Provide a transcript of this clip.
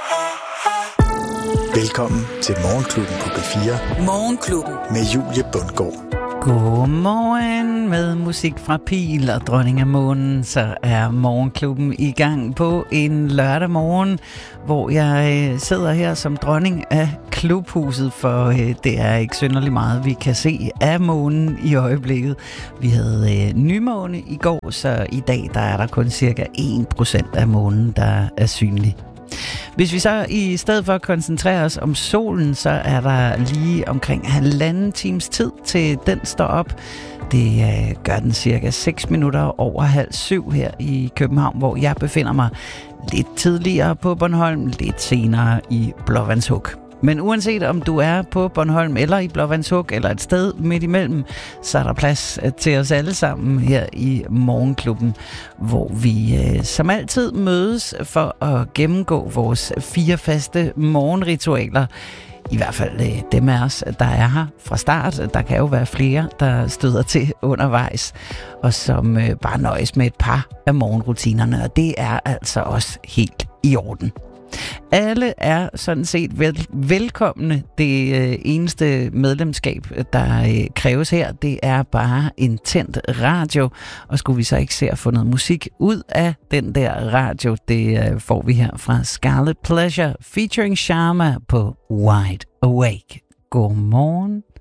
Velkommen til Morgenklubben på P4. Morgenklubben med Julie Bundgaard. Godmorgen med musik fra Pil og Dronning af Månen. Så er Morgenklubben i gang på en lørdag morgen, hvor jeg sidder her som dronning af klubhuset, for det er ikke synderligt meget, vi kan se af månen i øjeblikket. Vi havde nymåne i går, så i dag der er der kun cirka 1% af månen, der er synlig. Hvis vi så i stedet for at koncentrere os om solen, så er der lige omkring 1,5 times tid til den står op. Det gør den cirka 6 minutter over 6:30 her i København, hvor jeg befinder mig lidt tidligere på Bornholm, lidt senere i Blåvandshuk. Men uanset om du er på Bornholm eller i Blåvandshuk eller et sted midt imellem, så er der plads til os alle sammen her i Morgenklubben, hvor vi som altid mødes for at gennemgå vores 4 faste morgenritualer. I hvert fald dem af os, der er her fra start. Der kan jo være flere, der støder til undervejs, og som bare nøjes med et par af morgenrutinerne, og det er altså også helt i orden. Alle er sådan set velkomne. Det eneste medlemskab, der kræves her, det er bare en tændt radio. Og skulle vi så ikke se at få noget musik ud af den der radio, det får vi her fra Scarlet Pleasure featuring Sharma på Wide Awake. Godmorgen.